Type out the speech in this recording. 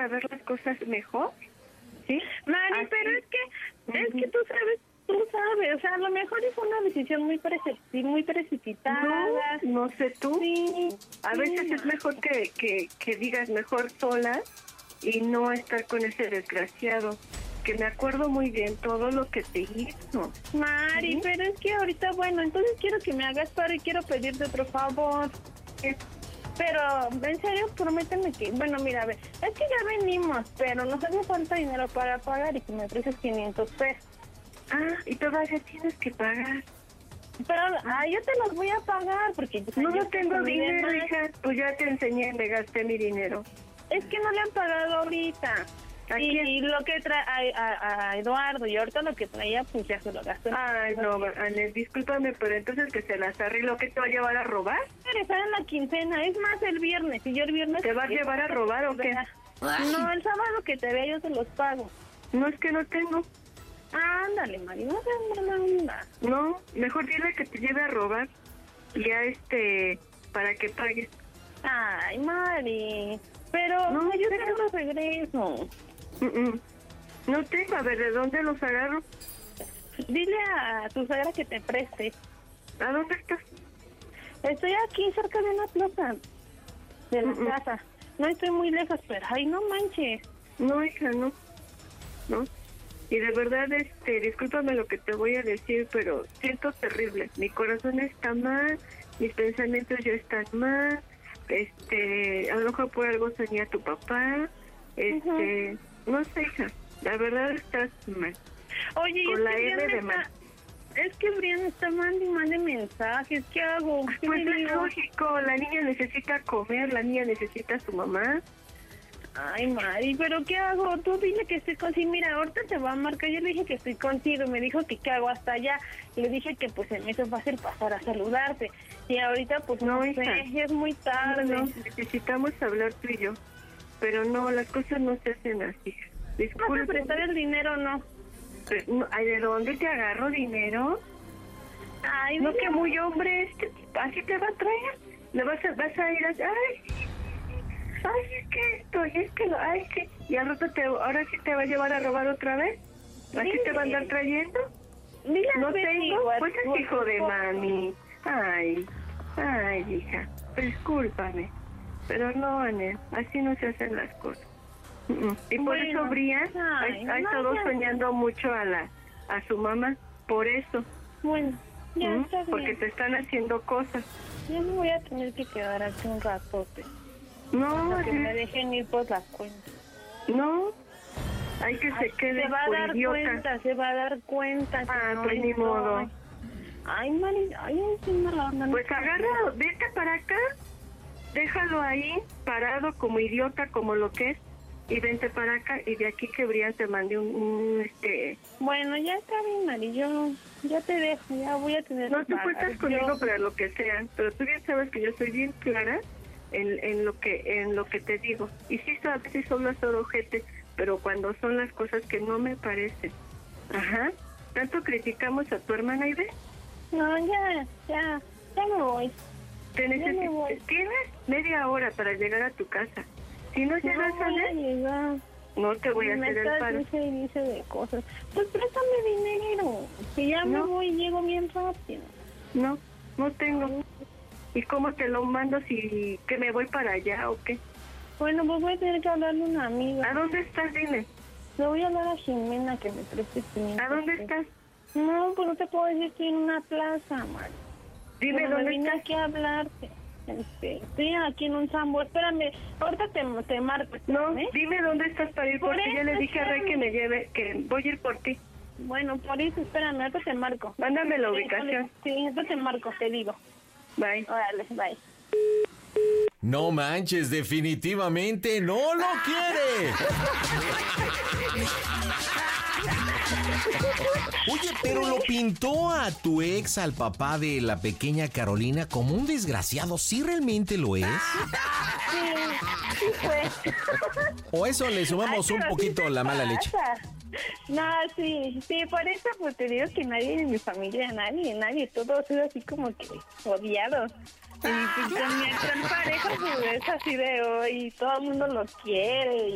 ver las cosas mejor, ¿sí? Mari, Así. pero es que tú sabes, o sea, a lo mejor es una decisión muy precipitada. No sé tú. Sí. A veces es mejor que digas mejor sola y no estar con ese desgraciado, que me acuerdo muy bien todo lo que te hizo. Mari, ¿Sí? pero es que ahorita, bueno, entonces quiero que me hagas paro y quiero pedirte otro favor. Pero, en serio, prométeme que... Bueno, mira, a ver, es que ya venimos, pero nos hace falta dinero para pagar y que me prestes 500 pesos. Ah, y todavía tienes que pagar. Pero, yo te los voy a pagar porque... No, yo no tengo comí de dinero, más. hija. Pues ya te enseñé, me gasté mi dinero. Es que no le han pagado ahorita. ¿A quién? Y lo que trae a Eduardo, y ahorita lo que traía, pues ya se lo gastó. Ay, no, Anel, discúlpame, pero entonces que se las arregló, ¿qué te va a llevar a robar? Regresar en la quincena, es más el viernes, y yo el viernes... ¿Te vas a llevar a robar o qué? No, el sábado que te vea yo te los pago. No, es que no tengo. Ándale, Mari, no seas mala onda. No, mejor dile que te lleve a robar. Y ya para que pagues. Ay, Mari, pero No, yo pero- te los regreso. No tengo, a ver, ¿de dónde los agarro? Dile a tu suegra que te preste. ¿A dónde estás? Estoy aquí cerca de una plaza de la casa. No estoy muy lejos, pero ay, no manches. No, hija, no. No. Y de verdad, discúlpame lo que te voy a decir, pero siento terrible. Mi corazón está mal, mis pensamientos ya están mal. A lo mejor por algo soñé a tu papá. No sé, hija. La verdad estás mal. Oye, Con es la que M de Brian mal. es que Brian está mandando mensajes. ¿Qué hago? ¿Qué Pues le es digo? lógico, la niña necesita comer, la niña necesita a su mamá. Ay, Mari, ¿pero qué hago? Tú dile que estoy contigo. Mira, ahorita te va a marcar. Yo le dije que estoy contigo. Me dijo que qué hago hasta allá. Y le dije que pues se me hizo fácil pasar a saludarte. Y ahorita pues no hija. sé, ya es muy tarde. No, necesitamos hablar tú y yo. Pero no, las cosas no se hacen así. ¿Vas a Disculpe. prestar el dinero o no? Ay, ¿de dónde te agarro dinero? Ay, No, dile- que muy hombre, así te va a traer. Le vas a ir a... Ay, es que esto, y es que lo... Ay, sí. Y al rato ahora sí te va a llevar a robar otra vez. ¿Así te va a andar trayendo? Dile a No Betty, tengo, o a- pues o a- es hijo de mami. Ay, hija, discúlpame. Pero no, Anel, así no se hacen las cosas. Y por Bueno, eso Brian ay, ha no, estado ya. soñando mucho a su mamá. Por eso. Bueno, ya está Porque bien. te están haciendo cosas. Ya me voy a tener que quedar aquí un ratote. No, Para que me dejen ir por la cuenta. no. Hay que se quede Se va a por dar idiota. cuenta, se va a dar cuenta. que Ah, no pues ni estoy. modo. Ay, Mari, ay, sí me la onda. Pues agarra, vete para acá, déjalo ahí, parado como idiota, como lo que es, y vente para acá, y de aquí que Brian te mande Bueno, ya está bien, Mari, yo ya te dejo, ya voy a tener No, que tú pagar. cuentas conmigo para lo que sea, pero tú bien sabes que yo soy bien clara en lo que te digo. Y sí, a veces son las ojete, pero cuando son las cosas que no me parecen. Ajá. Tanto criticamos a tu hermana y ve. No, ya me voy. me voy. Tienes media hora para llegar a tu casa. Si no llegas No a voy a ver, llegar. no te voy a Me hacer el estás paro. dice y dice de cosas. Pues préstame dinero. Si ya me No. voy, llego bien rápido. No, no tengo. ¿Y cómo te lo mando si que me voy para allá o qué? Bueno, pues voy a tener que hablarle a una amiga. ¿A dónde estás? Dime. Le voy a hablar a Jimena que me preste 500 ¿A dónde pesos. estás? No, pues no te puedo decir, estoy en una plaza, Mari. Dime Pero me dónde vine estás. aquí a hablarte. Estoy aquí en un sambo. Espérame, ahorita te marco. No, ¿eh? dime dónde estás para ir Por porque ya le eso, dije a Rey que espérame. me lleve, que voy a ir por ti. Bueno, por eso, espérame, ahorita te marco. Mándame la ubicación. Sí, ahorita te marco, te digo. Bye. Órale, bye. No manches, definitivamente no lo quiere. Oye, pero lo pintó a tu ex, al papá de la pequeña Carolina, como un desgraciado. ¿Sí realmente lo es? Sí, pues. ¿O eso le sumamos un poquito la mala leche? No, sí, por eso pues te digo que nadie de mi familia, nadie, todo ha sido así como que odiados. Y pues, con mi actual pareja pues es así de hoy, todo el mundo lo quiere.